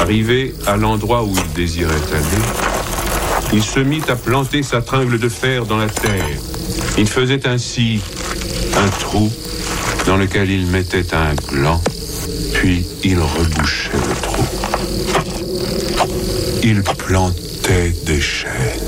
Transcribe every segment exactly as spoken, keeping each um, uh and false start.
Arrivé à l'endroit où il désirait aller, il se mit à planter sa tringle de fer dans la terre. Il faisait ainsi un trou dans lequel il mettait un gland, puis il rebouchait le trou. Il plantait des chênes.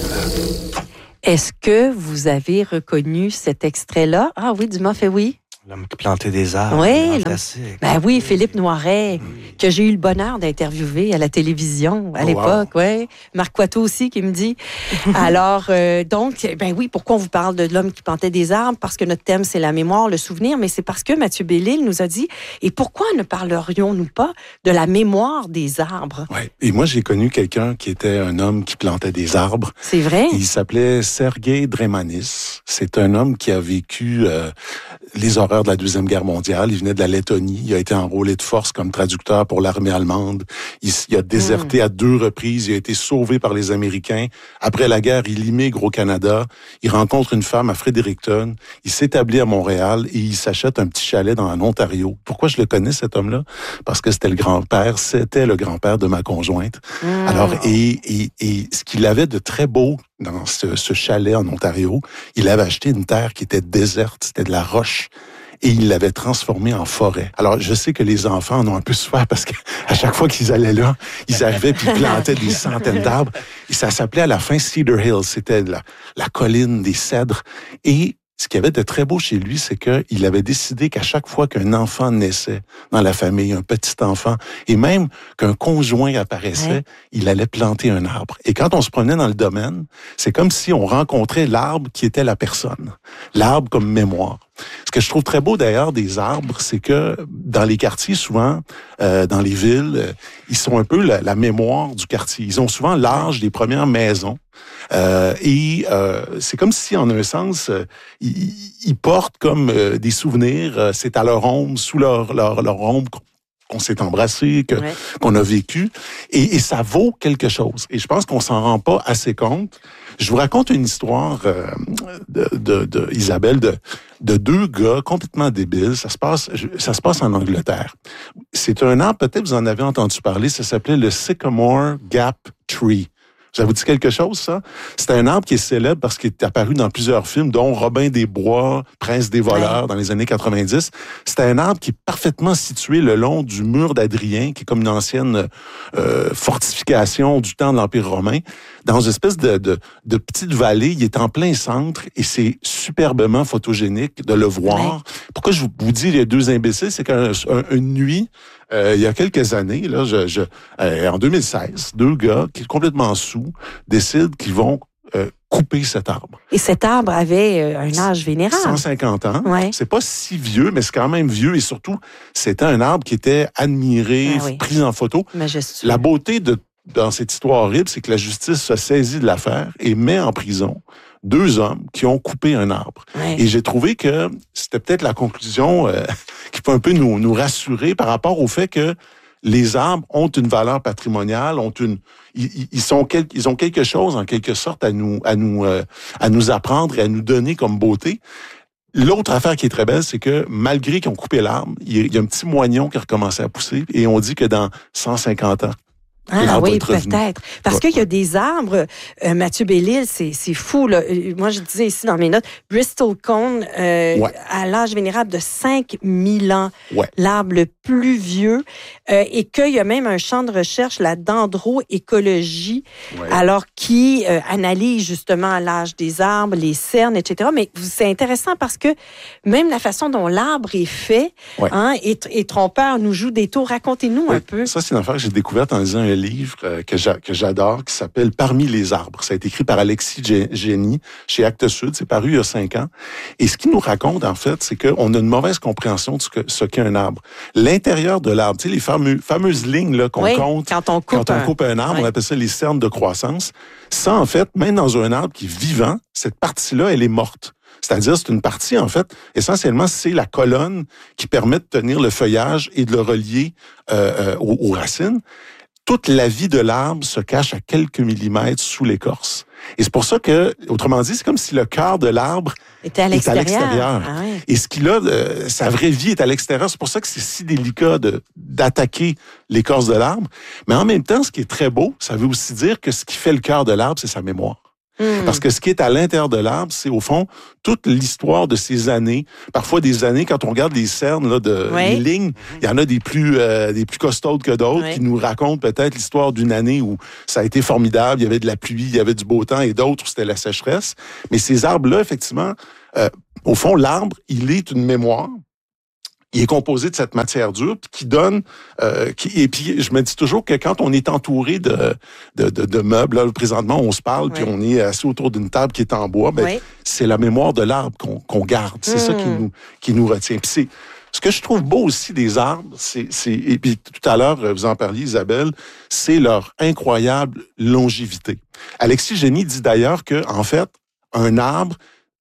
Est-ce que vous avez reconnu cet extrait-là? Ah oui, Dumas fait oui. L'homme qui plantait des arbres. Oui, ben oui, Philippe Noiret, mmh. que j'ai eu le bonheur d'interviewer à la télévision à oh, l'époque. Wow. Ouais. Marc Coiteau aussi qui me dit. Alors, euh, donc, ben oui, pourquoi on vous parle de l'homme qui plantait des arbres? Parce que notre thème, c'est la mémoire, le souvenir, mais c'est parce que Mathieu Bellil nous a dit, et pourquoi ne parlerions-nous pas de la mémoire des arbres? Oui, et moi, j'ai connu quelqu'un qui était un homme qui plantait des arbres. C'est vrai? Il s'appelait Sergei Dremanis. C'est un homme qui a vécu euh, les horreurs de la Deuxième Guerre mondiale. Il venait de la Lettonie. Il a été enrôlé de force comme traducteur pour l'armée allemande. Il, il a déserté mmh. à deux reprises. Il a été sauvé par les Américains. Après la guerre, il immigre au Canada. Il rencontre une femme à Fredericton. Il s'établit à Montréal et il s'achète un petit chalet dans l'Ontario. Pourquoi je le connais, cet homme-là? Parce que c'était le grand-père, c'était le grand-père de ma conjointe. Mmh. Alors, et, et, et ce qu'il avait de très beau dans ce, ce chalet en Ontario, il avait acheté une terre qui était déserte, c'était de la roche. Et il l'avait transformé en forêt. Alors, je sais que les enfants en ont un peu souffert parce qu'à chaque fois qu'ils allaient là, ils arrivaient puis ils plantaient des centaines d'arbres. Et ça s'appelait à la fin Cedar Hill. C'était la, la colline des cèdres. Et ce qu'il y avait de très beau chez lui, c'est qu'il avait décidé qu'à chaque fois qu'un enfant naissait dans la famille, un petit enfant, et même qu'un conjoint apparaissait, ouais. il allait planter un arbre. Et quand on se promenait dans le domaine, c'est comme si on rencontrait l'arbre qui était la personne. L'arbre comme mémoire. Ce que je trouve très beau d'ailleurs des arbres, c'est que dans les quartiers, souvent, euh, dans les villes, euh, ils sont un peu la, la mémoire du quartier. Ils ont souvent l'âge des premières maisons. Euh, et euh, c'est comme si, en un sens, euh, ils, ils portent comme euh, des souvenirs. Euh, c'est à leur ombre, sous leur, leur, leur ombre, qu'on s'est embrassé, que, ouais. qu'on a vécu. Et, et ça vaut quelque chose. Et je pense qu'on s'en rend pas assez compte. Je vous raconte une histoire euh, de, de, de Isabelle, de, de deux gars complètement débiles. Ça se passe, ça se passe en Angleterre. C'est un arbre, peut-être vous en avez entendu parler, ça s'appelait le Sycamore Gap Tree. Ça vous dit quelque chose, ça? C'est un arbre qui est célèbre parce qu'il est apparu dans plusieurs films, dont Robin des Bois, Prince des voleurs, ouais. dans les années quatre-vingt-dix. C'est un arbre qui est parfaitement situé le long du mur d'Adrien, qui est comme une ancienne euh, fortification du temps de l'Empire romain. Dans une espèce de, de, de petite vallée, il est en plein centre et c'est superbement photogénique de le voir. Ouais. Pourquoi je vous dis les deux imbéciles? C'est qu'une nuit, euh, il y a quelques années, là, je, je, euh, en deux mille seize, deux gars qui sont complètement sous décident qu'ils vont euh, couper cet arbre. Et cet arbre avait euh, un âge vénérable. cent cinquante ans. Ouais. C'est pas si vieux, mais c'est quand même vieux. Et surtout, c'était un arbre qui était admiré, ah oui. pris en photo. Majestueux. La beauté de dans cette histoire horrible, c'est que la justice se saisit de l'affaire et met en prison deux hommes qui ont coupé un arbre. Ouais. Et j'ai trouvé que c'était peut-être la conclusion euh, qui peut un peu nous, nous rassurer par rapport au fait que les arbres ont une valeur patrimoniale, ont une, ils, ils sont quel, ils ont quelque chose en quelque sorte à nous, à nous, euh, à nous apprendre et à nous donner comme beauté. L'autre affaire qui est très belle, c'est que malgré qu'ils ont coupé l'arbre, il y a un petit moignon qui a recommencé à pousser et on dit que dans cent cinquante ans, Ah oui, peut-être. Parce ouais. qu'il y a des arbres, euh, Mathieu Bellil, c'est, c'est fou, là. Moi, je disais ici dans mes notes, Bristol Cone, euh, ouais. à l'âge vénérable de cinq mille ans, ouais. l'arbre le plus vieux, euh, et qu'il y a même un champ de recherche, la dendroécologie, ouais. alors qui euh, analyse justement l'âge des arbres, les cernes, et cetera. Mais c'est intéressant parce que même la façon dont l'arbre est fait, ouais. hein, est, est trompeur, nous joue des tours. Racontez-nous ouais. un peu. Ça, c'est une affaire que j'ai découverte en lisant un livre que, j'a, que j'adore, qui s'appelle « Parmi les arbres ». Ça a été écrit par Alexis Génie chez Actes Sud. C'est paru il y a cinq ans. Et ce qu'il nous raconte, en fait, c'est qu'on a une mauvaise compréhension de ce, que, ce qu'est un arbre. L'intérieur de l'arbre, tu sais, les fameux, fameuses lignes là, qu'on oui, compte quand on coupe, quand on coupe un, un arbre, oui. on appelle ça les cernes de croissance. Ça, en fait, même dans un arbre qui est vivant, cette partie-là, elle est morte. C'est-à-dire, c'est une partie, en fait, essentiellement, c'est la colonne qui permet de tenir le feuillage et de le relier euh, euh, aux, aux racines. toute la vie de l'arbre se cache à quelques millimètres sous l'écorce. Et c'est pour ça que, autrement dit, c'est comme si le cœur de l'arbre était à l'extérieur. Est à l'extérieur. Ah oui. Et ce qu'il a, euh, sa vraie vie est à l'extérieur. C'est pour ça que c'est si délicat de, d'attaquer l'écorce de l'arbre. Mais en même temps, ce qui est très beau, ça veut aussi dire que ce qui fait le cœur de l'arbre, c'est sa mémoire. Mmh. Parce que ce qui est à l'intérieur de l'arbre, c'est au fond toute l'histoire de ces années. Parfois des années, quand on regarde les cernes là, de oui. les lignes, il y en a des plus euh, des plus costaudes que d'autres oui. qui nous racontent peut-être l'histoire d'une année où ça a été formidable, il y avait de la pluie, il y avait du beau temps, et d'autres où c'était la sécheresse. Mais ces arbres-là, effectivement, euh, au fond, l'arbre, il est une mémoire. Il est composé de cette matière dure qui donne... Euh, qui, et puis, je me dis toujours que quand on est entouré de, de, de, de meubles, là, présentement, on se parle, oui. puis on est assis autour d'une table qui est en bois, ben, oui. c'est la mémoire de l'arbre qu'on, qu'on garde. C'est mmh. ça qui nous, qui nous retient. Puis c'est, ce que je trouve beau aussi des arbres, c'est, c'est et puis tout à l'heure, vous en parliez, Isabelle, c'est leur incroyable longévité. Alexis Génie dit d'ailleurs que, en fait, un arbre,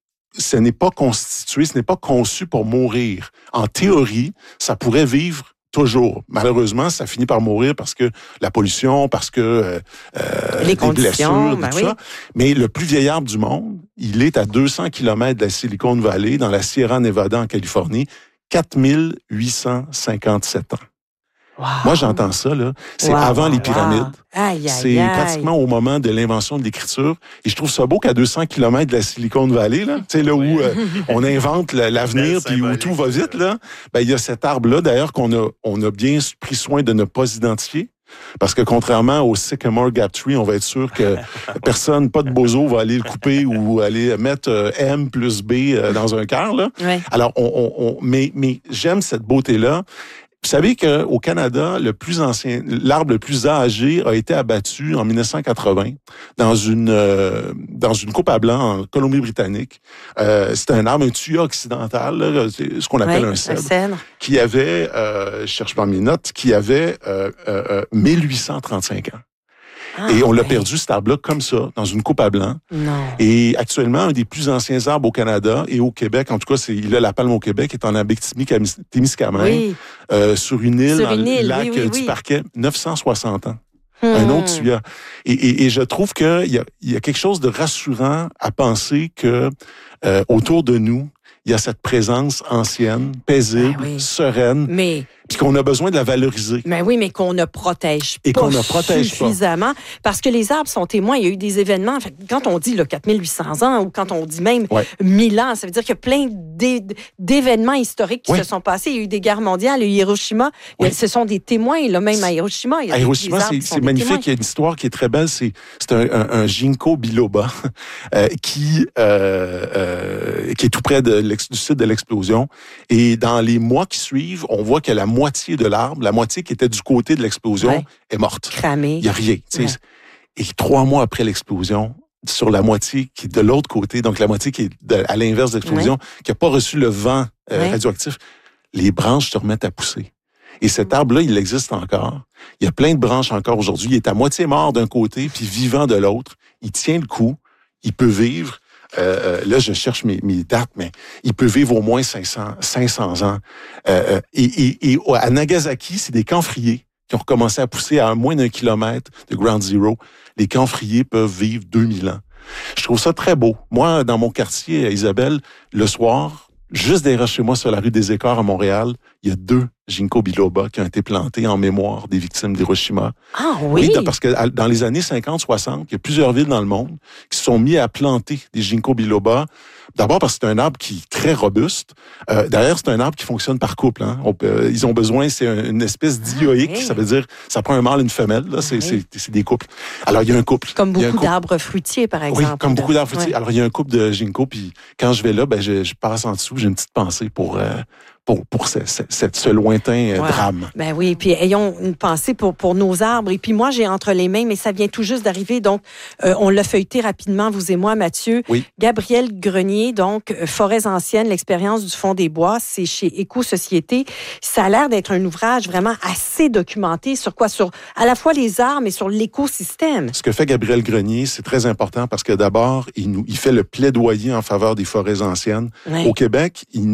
ce n'est pas constitué, ce n'est pas conçu pour mourir. En théorie, ça pourrait vivre toujours. Malheureusement, ça finit par mourir parce que la pollution, parce que euh, les des blessures, ben tout oui. ça. Mais le plus vieil arbre du monde, il est à deux cents kilomètres de la Silicon Valley, dans la Sierra Nevada, en Californie, quatre mille huit cent cinquante-sept ans. Wow. Moi, j'entends ça, là. C'est wow, avant wow, les pyramides. Wow. Aïe, aïe, c'est aïe. pratiquement au moment de l'invention de l'écriture. Et je trouve ça beau qu'à deux cents kilomètres de la Silicon Valley, là, tu sais, là où euh, on invente l'avenir puis où tout va vite, là, ben, il y a cet arbre-là, d'ailleurs, qu'on a, on a bien pris soin de ne pas identifier. Parce que contrairement au Sycamore Gap Tree, on va être sûr que personne, pas de bozo, va aller le couper ou aller mettre euh, M plus B euh, dans un cœur, là. Ouais. Alors, on, on, on, mais, mais j'aime cette beauté-là. Vous savez qu'au Canada, le plus ancien, l'arbre le plus âgé a été abattu en dix-neuf cent quatre-vingts dans une euh, dans une coupe à blanc en Colombie-Britannique. Euh, c'était un arbre, un tuya occidental, là, c'est ce qu'on appelle oui, un cèdre, un cèdre, qui avait, euh, je cherche pas mes notes, qui avait euh, euh, mille huit cent trente-cinq ans. Ah, et on l'a oui. perdu, cet arbre-là, comme ça, dans une coupe à blanc. Non. Et actuellement, un des plus anciens arbres au Canada et au Québec, en tout cas, c'est, il a la palme au Québec, est en Abitibi-Témiscamingue, oui. euh, sur une île, sur dans une le île, lac oui, oui, du oui. Parquet, neuf cent soixante ans. Hmm. Un autre tuya. Et, et, et je trouve qu'il y a, il y a quelque chose de rassurant à penser que euh, autour de nous, il y a cette présence ancienne, paisible, ben oui. sereine, mais puis qu'on a besoin de la valoriser. Mais oui, mais qu'on ne protège Et pas qu'on ne protège suffisamment, pas. Parce que les arbres sont témoins. Il y a eu des événements. Fait, quand on dit là, quatre mille huit cents ans ou quand on dit même ouais. mille ans, ça veut dire qu'il y a plein d'é- d'événements historiques qui ouais. se sont passés. Il y a eu des guerres mondiales, il y a eu Hiroshima. Ouais. Ce sont des témoins, là, même à Hiroshima. Il y a à Hiroshima, des, des c'est, c'est magnifique. témoins. Il y a une histoire qui est très belle. C'est, c'est un, un, un ginkgo biloba euh, qui, euh, euh, qui est tout près de l'ex, du site de l'explosion. Et dans les mois qui suivent, on voit que la moitié de l'arbre, la moitié qui était du côté de l'explosion, ouais. est morte. Cramée. Il n'y a rien. Ouais. Et trois mois après l'explosion, sur la moitié qui est de l'autre côté, donc la moitié qui est de, à l'inverse de l'explosion, ouais. qui n'a pas reçu le vent euh, ouais. radioactif, les branches se remettent à pousser. Et cet arbre-là, il existe encore. Il y a plein de branches encore aujourd'hui. Il est à moitié mort d'un côté, puis vivant de l'autre. Il tient le coup. Il peut vivre. Euh, là, je cherche mes, mes dates, mais il peut vivre au moins cinq cents ans. Euh, et, et, et à Nagasaki, c'est des camphriers qui ont recommencé à pousser à moins d'un kilomètre de Ground Zero. Les camphriers peuvent vivre deux mille ans. Je trouve ça très beau. Moi, dans mon quartier, à Isabelle, le soir, juste derrière chez moi, sur la rue des Écarts à Montréal, il y a deux ginkgo biloba qui ont été plantés en mémoire des victimes d'Hiroshima. Ah oui? Oui, parce que dans les années cinquante soixante, il y a plusieurs villes dans le monde qui se sont mis à planter des ginkgo biloba. D'abord parce que c'est un arbre qui est très robuste. Euh, d'ailleurs, c'est un arbre qui fonctionne par couple. Hein. On peut, ils ont besoin, c'est une espèce dioïque, ah oui. ça veut dire, ça prend un mâle et une femelle. Là, c'est, oui. c'est, c'est des couples. Alors, il y a un couple. Comme beaucoup couple. d'arbres fruitiers, par exemple. Oui, comme beaucoup d'arbres fruitiers. Ouais. Alors, il y a un couple de ginkgo, puis quand je vais là, ben, je, je passe en dessous, j'ai une petite pensée pour... Euh, pour, pour ce, ce, ce lointain euh, ouais. drame. Ben oui, puis ayons une pensée pour, pour nos arbres. Et puis moi, j'ai entre les mains, mais ça vient tout juste d'arriver, donc euh, on l'a feuilleté rapidement, vous et moi, Mathieu. Oui. Gabriel Grenier, donc Forêts anciennes, l'expérience du fond des bois, c'est chez Éco-Société. Ça a l'air d'être un ouvrage vraiment assez documenté sur quoi? Sur à la fois les arbres, mais sur l'écosystème. Ce que fait Gabriel Grenier, c'est très important parce que d'abord, il, nous, il fait le plaidoyer en faveur des forêts anciennes. Oui. Au Québec, il, il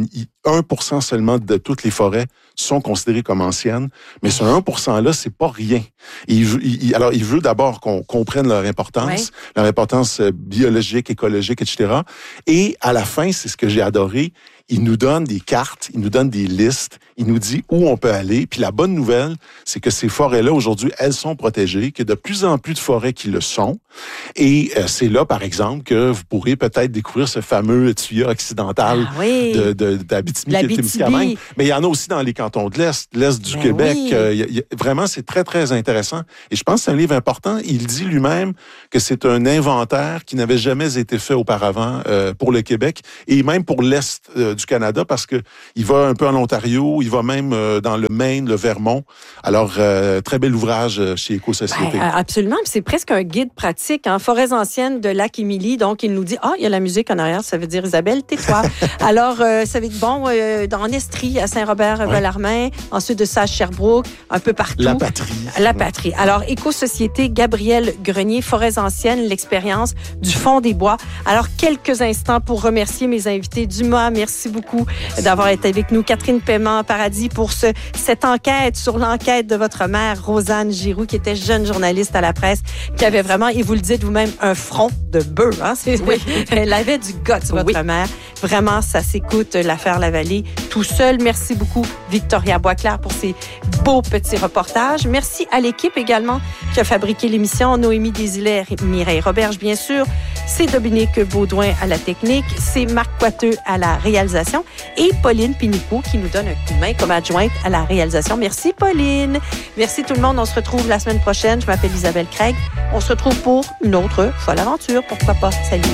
un pour cent seulement de toutes les forêts sont considérées comme anciennes, mais ce un pour cent-là, c'est pas rien. Et il veut, il, alors, il veut d'abord qu'on comprenne leur importance, oui. leur importance biologique, écologique, et cetera. Et à la fin, c'est ce que j'ai adoré, il nous donne des cartes, il nous donne des listes, il nous dit où on peut aller. Puis la bonne nouvelle, c'est que ces forêts-là, aujourd'hui, elles sont protégées, qu'il y a de plus en plus de forêts qui le sont. Et euh, c'est là, par exemple, que vous pourrez peut-être découvrir ce fameux tuyau occidental ah, oui. de, de, d'Abitibi-Témiscamingue. Mais il y en a aussi dans les cantons de l'Est, l'Est du ben Québec. Oui. Euh, y a, y a, vraiment, c'est très, très intéressant. Et je pense que c'est un livre important. Il dit lui-même que c'est un inventaire qui n'avait jamais été fait auparavant euh, pour le Québec et même pour l'Est euh, du Canada, parce que il va un peu en Ontario, il va même euh, dans le Maine, le Vermont. Alors, euh, très bel ouvrage chez Éco-Société. Ben, absolument. C'est presque un guide pratique. Hein? Forêts anciennes de Lac-Émilie. Donc, il nous dit, ah, il y a la musique en arrière. Ça veut dire, Isabelle, tais-toi. Alors, euh, ça veut dire, bon, euh, en Estrie, à Saint-Robert-Bellarmin, ouais. ensuite de ça à Sherbrooke, un peu partout. La patrie. La patrie. Alors, Éco-Société, Gabriel Grenier, Forêts anciennes, l'expérience du fond des bois. Alors, quelques instants pour remercier mes invités. Dumas, merci beaucoup d'avoir été avec nous. Catherine Paiement-Paradis pour ce, cette enquête sur l'enquête de votre mère, Rosanne Giroux, qui était jeune journaliste à la presse, qui avait vraiment, et vous le dites vous-même, un front de bœuf. Hein? Oui. Elle avait du guts, votre oui. mère. Vraiment, ça s'écoute, l'affaire Lavallée, tout seul. Merci beaucoup, Victoria Boisclair, pour ces beaux petits reportages. Merci à l'équipe également qui a fabriqué l'émission. Noémie Desilets, Mireille Roberge, bien sûr. C'est Dominique Baudouin à la technique. C'est Marc Coiteux à la réalisation. Et Pauline Pinicout qui nous donne un coup de main comme adjointe à la réalisation. Merci, Pauline. Merci tout le monde. On se retrouve la semaine prochaine. Je m'appelle Isabelle Craig. On se retrouve pour une autre fois l'aventure. Pourquoi pas? Salut.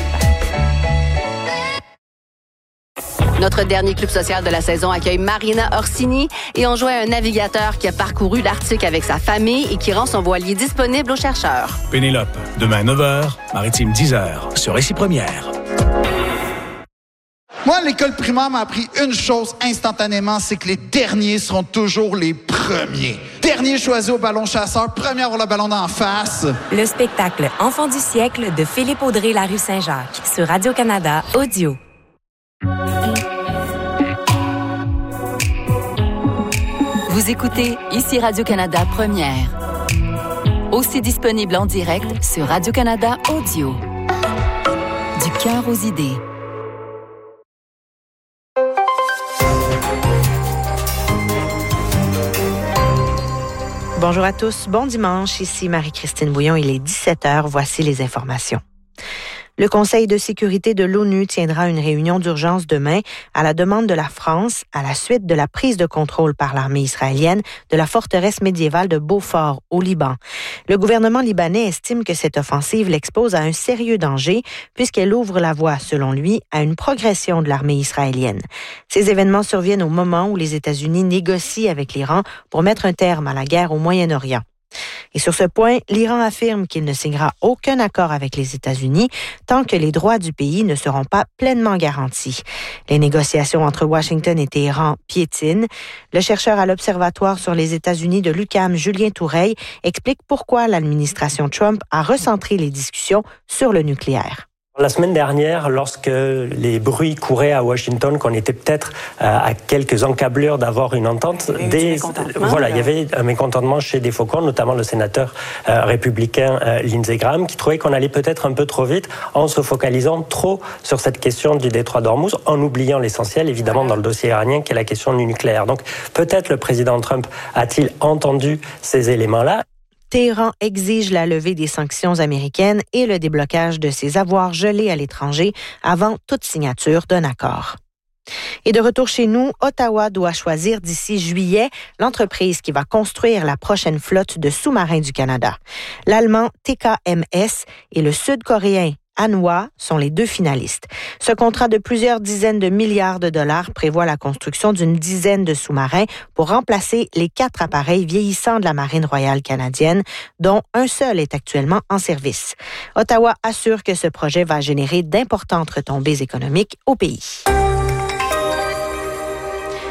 Notre dernier club social de la saison accueille Marina Orsini et on joue à un navigateur qui a parcouru l'Arctique avec sa famille et qui rend son voilier disponible aux chercheurs. Pénélope, demain neuf heures, Maritime dix heures, sur Récit Première. Moi, l'école primaire m'a appris une chose instantanément, c'est que les derniers seront toujours les premiers. Dernier choisi au ballon chasseur, premier à avoir le ballon d'en face. Le spectacle Enfant du siècle de Philippe Audrey La Rue Saint-Jacques sur Radio-Canada Audio. Vous écoutez ici Radio-Canada Première. Aussi disponible en direct sur Radio-Canada Audio. Du cœur aux idées. Bonjour à tous, bon dimanche, ici Marie-Christine Bouillon, il est dix-sept heures, voici les informations. Le Conseil de sécurité de l'ONU tiendra une réunion d'urgence demain à la demande de la France à la suite de la prise de contrôle par l'armée israélienne de la forteresse médiévale de Beaufort au Liban. Le gouvernement libanais estime que cette offensive l'expose à un sérieux danger puisqu'elle ouvre la voie, selon lui, à une progression de l'armée israélienne. Ces événements surviennent au moment où les États-Unis négocient avec l'Iran pour mettre un terme à la guerre au Moyen-Orient. Et sur ce point, l'Iran affirme qu'il ne signera aucun accord avec les États-Unis tant que les droits du pays ne seront pas pleinement garantis. Les négociations entre Washington et Téhéran piétinent. Le chercheur à l'Observatoire sur les États-Unis de l'U Q A M, Julien Toureille, explique pourquoi l'administration Trump a recentré les discussions sur le nucléaire. La semaine dernière, lorsque les bruits couraient à Washington, qu'on était peut-être à quelques encablures d'avoir une entente, des, voilà, il y avait un mécontentement chez des faucons, notamment le sénateur euh, républicain euh, Lindsey Graham, qui trouvait qu'on allait peut-être un peu trop vite en se focalisant trop sur cette question du détroit d'Ormuz, en oubliant l'essentiel, évidemment, dans le dossier iranien, qui est la question du nucléaire. Donc, peut-être le président Trump a-t-il entendu ces éléments-là. Téhéran exige la levée des sanctions américaines et le déblocage de ses avoirs gelés à l'étranger avant toute signature d'un accord. Et de retour chez nous, Ottawa doit choisir d'ici juillet l'entreprise qui va construire la prochaine flotte de sous-marins du Canada. L'allemand T K M S et le sud-coréen Hanwha sont les deux finalistes. Ce contrat de plusieurs dizaines de milliards de dollars prévoit la construction d'une dizaine de sous-marins pour remplacer les quatre appareils vieillissants de la Marine royale canadienne, dont un seul est actuellement en service. Ottawa assure que ce projet va générer d'importantes retombées économiques au pays.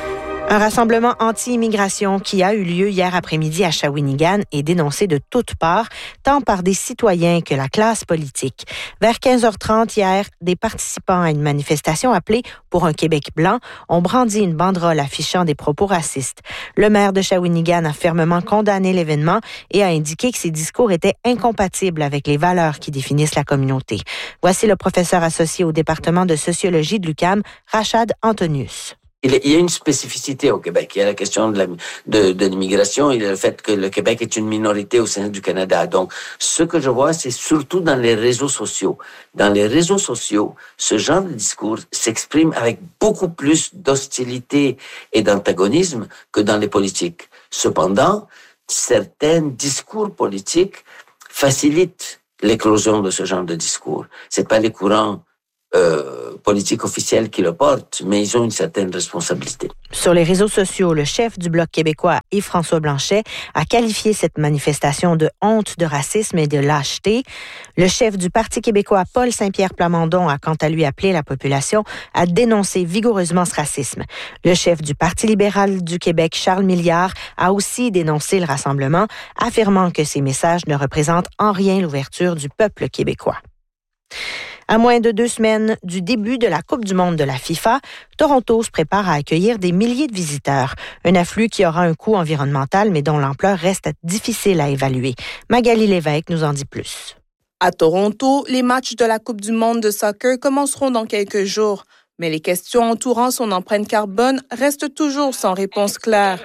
Un rassemblement anti-immigration qui a eu lieu hier après-midi à Shawinigan est dénoncé de toutes parts, tant par des citoyens que la classe politique. Vers quinze heures trente hier, des participants à une manifestation appelée pour un Québec blanc ont brandi une banderole affichant des propos racistes. Le maire de Shawinigan a fermement condamné l'événement et a indiqué que ses discours étaient incompatibles avec les valeurs qui définissent la communauté. Voici le professeur associé au département de sociologie de l'U Q A M, Rachad Antonius. Il y a une spécificité au Québec. Il y a la question de, la, de, de l'immigration et le fait que le Québec est une minorité au sein du Canada. Donc, ce que je vois, c'est surtout dans les réseaux sociaux. Dans les réseaux sociaux, ce genre de discours s'exprime avec beaucoup plus d'hostilité et d'antagonisme que dans les politiques. Cependant, certains discours politiques facilitent l'éclosion de ce genre de discours. C'est pas les courants Euh, politiques officiels qui le portent, mais ils ont une certaine responsabilité. Sur les réseaux sociaux, le chef du Bloc québécois, Yves-François Blanchet, a qualifié cette manifestation de honte de racisme et de lâcheté. Le chef du Parti québécois, Paul Saint-Pierre Plamondon, a quant à lui appelé la population à dénoncer vigoureusement ce racisme. Le chef du Parti libéral du Québec, Charles Milliard, a aussi dénoncé le rassemblement, affirmant que ces messages ne représentent en rien l'ouverture du peuple québécois. À moins de deux semaines du début de la Coupe du monde de la FIFA, Toronto se prépare à accueillir des milliers de visiteurs. Un afflux qui aura un coût environnemental, mais dont l'ampleur reste difficile à évaluer. Magali Lévesque nous en dit plus. À Toronto, les matchs de la Coupe du monde de soccer commenceront dans quelques jours. Mais les questions entourant son empreinte carbone restent toujours sans réponse claire.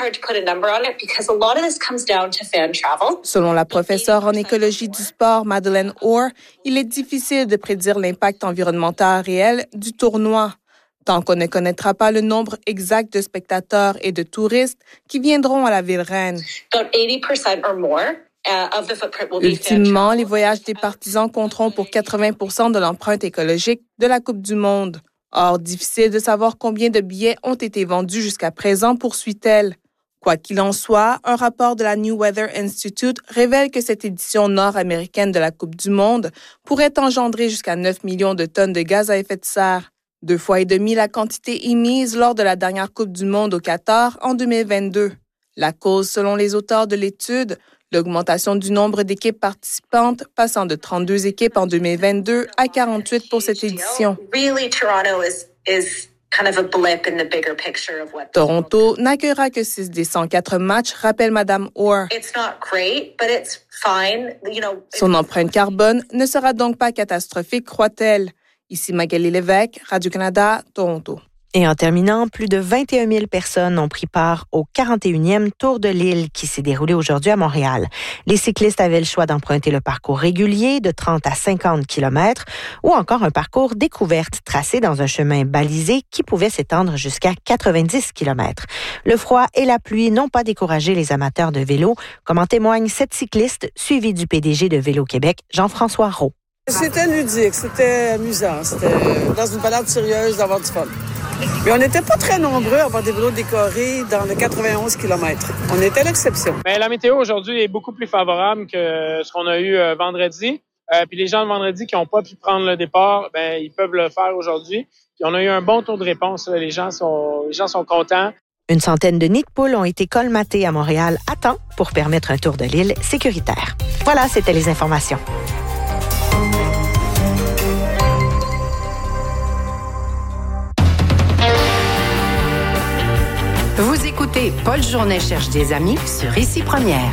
Selon la professeure en écologie du sport, Madeleine Orr, il est difficile de prédire l'impact environnemental réel du tournoi. Tant qu'on ne connaîtra pas le nombre exact de spectateurs et de touristes qui viendront à la ville reine. Ultimement, les voyages des partisans compteront pour quatre-vingts pour cent de l'empreinte écologique de la Coupe du monde. Or, difficile de savoir combien de billets ont été vendus jusqu'à présent, poursuit-elle. Quoi qu'il en soit, un rapport de la New Weather Institute révèle que cette édition nord-américaine de la Coupe du monde pourrait engendrer jusqu'à neuf millions de tonnes de gaz à effet de serre, deux fois et demi la quantité émise lors de la dernière Coupe du monde au Qatar en deux mille vingt-deux. La cause, selon les auteurs de l'étude, l'augmentation du nombre d'équipes participantes, passant de trente-deux équipes en deux mille vingt-deux à quarante-huit pour cette édition. Toronto n'accueillera que six des cent quatre matchs, rappelle Mme Orr. Son empreinte carbone ne sera donc pas catastrophique, croit-elle. Ici Magali Lévesque, Radio-Canada, Toronto. Et en terminant, plus de vingt et un mille personnes ont pris part au quarante et unième Tour de l'île qui s'est déroulé aujourd'hui à Montréal. Les cyclistes avaient le choix d'emprunter le parcours régulier de trente à cinquante kilomètres ou encore un parcours découverte tracé dans un chemin balisé qui pouvait s'étendre jusqu'à quatre-vingt-dix kilomètres. Le froid et la pluie n'ont pas découragé les amateurs de vélo, comme en témoigne cette cycliste suivie du P D G de Vélo Québec, Jean-François Roux. C'était ludique, c'était amusant, c'était dans une balade sérieuse d'avoir du fun. Mais on n'était pas très nombreux à avoir des vélos décorés dans le quatre-vingt-onze kilomètres. On était l'exception. Mais la météo aujourd'hui est beaucoup plus favorable que ce qu'on a eu euh, vendredi. Euh, puis les gens de vendredi qui n'ont pas pu prendre le départ, ben ils peuvent le faire aujourd'hui. Puis on a eu un bon taux de réponse. Là. Les gens sont, les gens sont contents. Une centaine de nids de poules ont été colmatés à Montréal à temps pour permettre un tour de l'île sécuritaire. Voilà, c'était les informations. Vous écoutez Paul Journet cherche des amis sur Ici Première.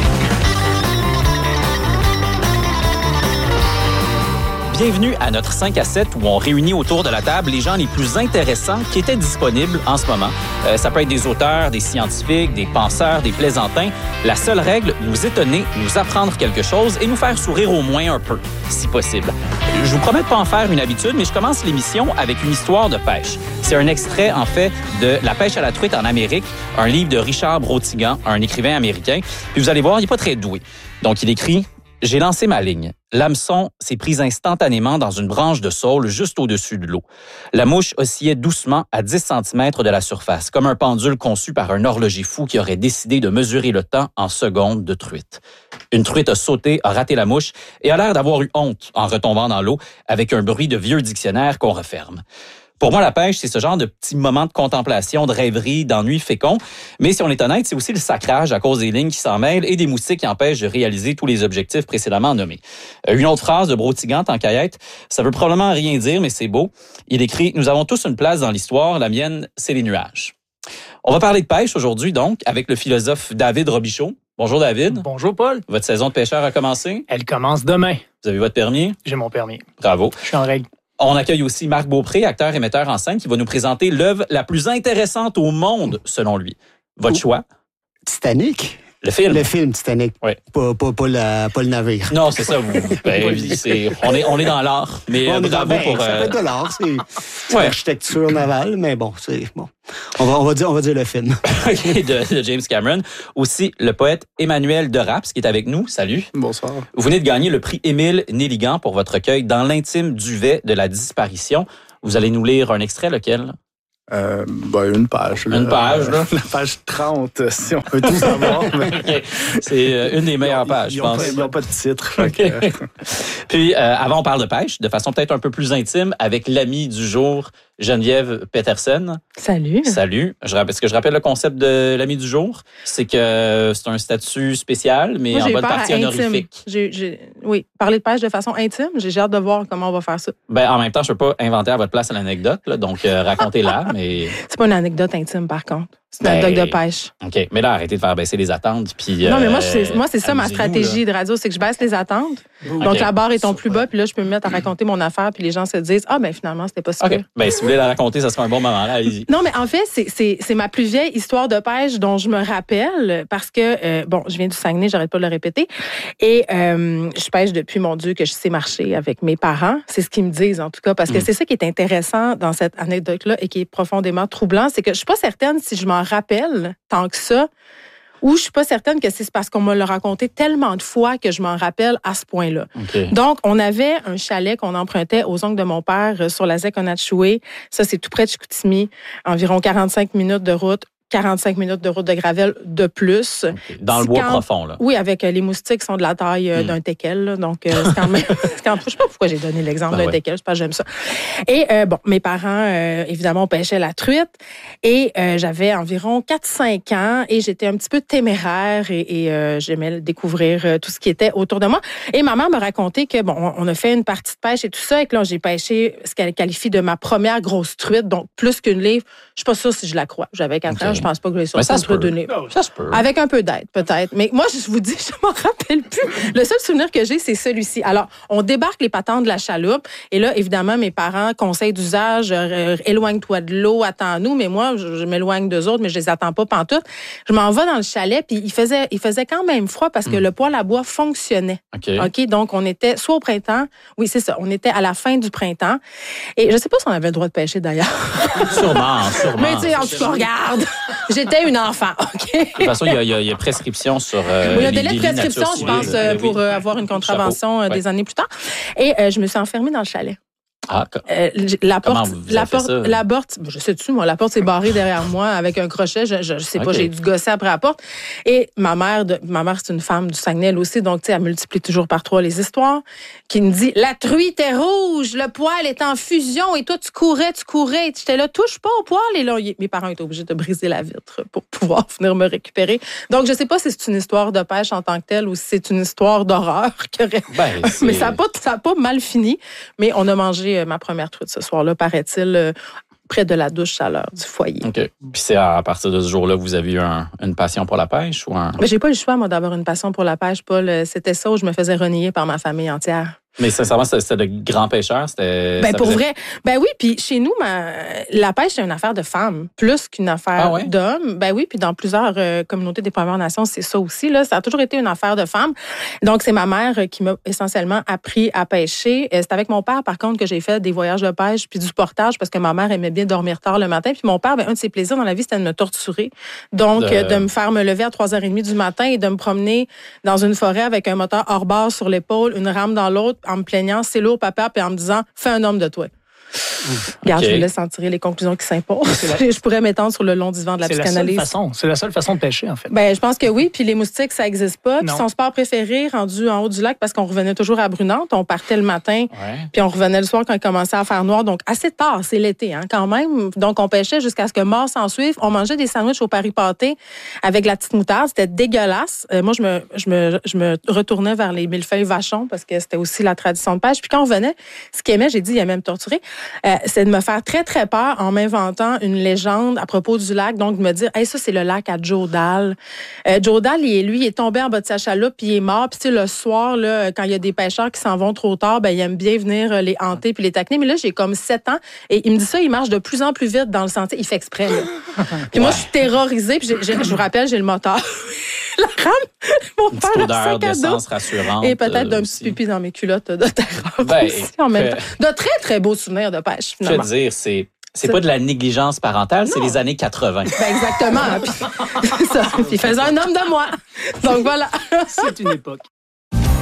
Bienvenue à notre cinq à sept où on réunit autour de la table les gens les plus intéressants qui étaient disponibles en ce moment. Euh, ça peut être des auteurs, des scientifiques, des penseurs, des plaisantins. La seule règle, nous étonner, nous apprendre quelque chose et nous faire sourire au moins un peu, si possible. Je vous promets de pas en faire une habitude, mais je commence l'émission avec une histoire de pêche. C'est un extrait, en fait, de La pêche à la truite en Amérique, un livre de Richard Brotigan, un écrivain américain. Puis vous allez voir, il n'est pas très doué. Donc, il écrit « J'ai lancé ma ligne. L'hameçon s'est pris instantanément dans une branche de saule juste au-dessus de l'eau. La mouche oscillait doucement à dix centimètres de la surface, comme un pendule conçu par un horloger fou qui aurait décidé de mesurer le temps en secondes de truite. Une truite a sauté, a raté la mouche et a l'air d'avoir eu honte en retombant dans l'eau avec un bruit de vieux dictionnaire qu'on referme. Pour moi, la pêche, c'est ce genre de petits moments de contemplation, de rêverie, d'ennui fécond. Mais si on est honnête, c'est aussi le sacrage à cause des lignes qui s'en mêlent et des moustiques qui empêchent de réaliser tous les objectifs précédemment nommés. Une autre phrase de Brotigant en Caillette, ça veut probablement rien dire, mais c'est beau. Il écrit « Nous avons tous une place dans l'histoire, la mienne, c'est les nuages ». On va parler de pêche aujourd'hui, donc, avec le philosophe David Robichaud. Bonjour, David. Bonjour, Paul. Votre saison de pêcheur a commencé? Elle commence demain. Vous avez votre permis? J'ai mon permis. Bravo. Je suis en règle. On accueille aussi Marc Beaupré, acteur et metteur en scène, qui va nous présenter l'œuvre la plus intéressante au monde, selon lui. Votre oh. choix? Titanic. Le film? Le film Titanic. Oui. Pas, pas, pas, la, pas le navire. Non, c'est ça. Vous, ben, c'est, on, est, on est dans l'art. Mais on euh, bravo ben, pour... Ça euh... peut être de l'art. C'est, c'est ouais. l'architecture navale, mais bon, c'est bon. On va, on va, dire, on va dire le film. de, de James Cameron. Aussi, le poète Emmanuel de Raps, qui est avec nous. Salut. Bonsoir. Vous venez de gagner le prix Émile Nelligan pour votre recueil « Dans l'intime duvet de la disparition ». Vous allez nous lire un extrait, lequel? Euh, ben, une page. Là. Une page, là? La page trente, si on peut tout savoir. Mais... okay. C'est une des meilleures pages, je pense. Ils n'ont pas de titre. Okay. Que... Puis, euh, avant, on parle de pêche, de façon peut-être un peu plus intime, avec l'amie du jour, Geneviève Petersen. Salut. Salut. Je rappelle, est-ce que je rappelle le concept de l'ami du jour? C'est que c'est un statut spécial, mais Moi, en bonne partie intime. honorifique. J'ai, j'ai, oui, parler de pêche de façon intime, j'ai, j'ai hâte de voir comment on va faire ça. Ben, en même temps, je ne peux pas inventer à votre place l'anecdote, là, donc euh, racontez-la. mais... C'est pas une anecdote intime, par contre. C'est une ben, anecdote de pêche. OK. Mais là, arrêtez de faire baisser les attentes. Puis, non, euh, mais moi, c'est, moi, c'est ça ma stratégie là. de radio, c'est que je baisse les attentes. Okay. Donc, la barre est ton plus bas, puis là, je peux me mettre à raconter mon affaire, puis les gens se disent, ah, ben finalement, c'était pas si OK. pire. Ben, si vous voulez la raconter, ça sera un bon moment, là, allez-y. Non, mais en fait, c'est, c'est, c'est ma plus vieille histoire de pêche dont je me rappelle, parce que, euh, bon, je viens du Saguenay, j'arrête pas de le répéter, et euh, je pêche depuis, mon Dieu, que je sais marcher avec mes parents. C'est ce qu'ils me disent, en tout cas, parce que mm. c'est ça qui est intéressant dans cette anecdote-là et qui est profondément troublant, c'est que je suis pas certaine si je m'en rappelle tant que ça, ou je suis pas certaine que c'est parce qu'on me l'a raconté tellement de fois que je m'en rappelle à ce point-là. Okay. Donc, on avait un chalet qu'on empruntait aux oncles de mon père sur la Zec-Onatchoué. Ça, c'est tout près de Chicoutimi, environ quarante-cinq minutes de route. quarante-cinq minutes de route de gravel de plus. Okay. Dans le bois quand, profond, là. Oui, avec euh, les moustiques qui sont de la taille euh, mm. d'un teckel. Là, donc, euh, c'est quand même... c'est quand, je ne sais pas pourquoi j'ai donné l'exemple ben d'un ouais. teckel. C'est parce que j'aime ça. Et, euh, bon, mes parents, euh, évidemment, pêchaient la truite. Et euh, j'avais environ quatre cinq ans et j'étais un petit peu téméraire et, et euh, j'aimais découvrir euh, tout ce qui était autour de moi. Et ma mère me racontait que, bon, on a fait une partie de pêche et tout ça. Et que là, j'ai pêché ce qu'elle qualifie de ma première grosse truite. Donc, plus qu'une livre. Je ne suis pas sûre si je la crois. J'avais quatre okay. ans. Je pense pas que je l'ai sorti. Ça se peut. Donner. Ça se peut. Avec un peu d'aide, peut-être. Mais moi, je vous dis, je m'en rappelle plus. Le seul souvenir que j'ai, c'est celui-ci. Alors, on débarque les patentes de la chaloupe. Et là, évidemment, mes parents, conseil d'usage, euh, éloigne-toi de l'eau, attends-nous. Mais moi, je, je m'éloigne d'eux autres, mais je les attends pas pantoute. Je m'en vais dans le chalet, puis il faisait, il faisait quand même froid parce que mm. le poêle à bois fonctionnait. OK. OK. Donc, on était soit au printemps. Oui, c'est ça. On était à la fin du printemps. Et je sais pas si on avait le droit de pêcher, d'ailleurs. Sûrement, sûrement. Mais tu sais, en tout cas, regarde. J'étais une enfant, OK? De toute façon, il y a, il y a, il y a prescription sur euh, oui, le les, délai de prescription, je pense, euh, pour oui. euh, avoir une contravention euh, des ouais. années plus tard. Et euh, je me suis enfermée dans le chalet. Ah, euh, la comment porte, vous la avez fait porte, ça? la porte, je sais-tu, moi, la porte s'est barrée derrière moi avec un crochet. Je, je, je sais pas, okay. j'ai dû gosser après la porte. Et ma mère, de, ma mère, c'est une femme du Saguenay aussi, donc tu sais, elle multiplie toujours par trois les histoires. Qui me dit, la truite est rouge, le poêle est en fusion, et toi tu courais, tu courais, j'étais là, touche pas au poêle. Et là, mes parents étaient obligés de briser la vitre pour pouvoir venir me récupérer. Donc je sais pas si c'est une histoire de pêche en tant que telle ou si c'est une histoire d'horreur. Ben, mais ça a pas, ça a pas mal fini. Mais on a mangé ma première truite ce soir-là, paraît-il, euh, près de la douche chaleur du foyer. OK. Puis c'est à partir de ce jour-là que vous avez eu un, une passion pour la pêche? Ou un... Mais j'ai pas eu le choix, moi, d'avoir une passion pour la pêche, Paul. C'était ça où je me faisais renier par ma famille entière. Mais sincèrement, c'était de grands pêcheurs? C'était, ben, pour faisait... vrai. Ben oui, puis chez nous, ma... la pêche, c'est une affaire de femmes, plus qu'une affaire ah ouais? d'hommes. Ben oui, puis dans plusieurs euh, communautés des Premières Nations, c'est ça aussi. Là. Ça a toujours été une affaire de femmes. Donc, c'est ma mère qui m'a essentiellement appris à pêcher. C'est avec mon père, par contre, que j'ai fait des voyages de pêche puis du portage parce que ma mère aimait bien dormir tard le matin. Puis mon père, ben, un de ses plaisirs dans la vie, c'était de me torturer. Donc, de, de me faire me lever à trois heures trente du matin et de me promener dans une forêt avec un moteur hors bord sur l'épaule, une rame dans l'autre, en me plaignant, c'est lourd, papa, puis en me disant, fais un homme de toi. Regarde, Okay. je vous laisse en tirer les conclusions qui s'imposent. Je pourrais m'étendre sur le long divan de la C'est la seule psychanalyse. façon. C'est la seule façon de pêcher, en fait. Ben, je pense que oui. Puis les moustiques, ça n'existe pas. Puis Non. son sport préféré, rendu en haut du lac, parce qu'on revenait toujours à Brunante. On partait le matin, puis on revenait le soir quand il commençait à faire noir. Donc, assez tard, c'est l'été, hein, quand même. Donc, on pêchait jusqu'à ce que mort s'en suive. On mangeait des sandwichs au Paris pâté avec la petite moutarde. C'était dégueulasse. Euh, moi, je me, je, me, je me retournais vers les millefeuilles vachons parce que c'était aussi la tradition de pêche. Puis quand on venait, ce qu'il aimait, j'ai dit, il aimait me torturer, euh, c'est de me faire très, très peur en m'inventant une légende à propos du lac. Donc, de me dire, hey, ça, c'est le lac à Joe Dahl. Euh, Joe Dahl, il, lui, il est tombé en bas de sa chaloupe, puis il est mort. Puis, tu sais, le soir, là, quand il y a des pêcheurs qui s'en vont trop tard, ben, il aime bien venir euh, les hanter puis les taquiner. Mais là, j'ai comme sept ans et il me dit ça, il marche de plus en plus vite dans le sentier. Il fait exprès, là. Puis moi, je suis terrorisée. Puis, j'ai, j'ai, je vous rappelle, j'ai le moteur. La rame, mon Une père petite a odeur sac à dos. d'essence rassurante. Et peut-être d'un euh, petit pipi dans mes culottes de terreur Ben, aussi en même euh, temps. De très, très beaux souvenirs de pêche, Je veux finalement. dire, c'est, c'est pas de la négligence parentale, c'est Non. les années quatre-vingt. Ben exactement. Puis, c'est ça. Puis il faisait un homme de moi. Donc voilà. C'est une époque.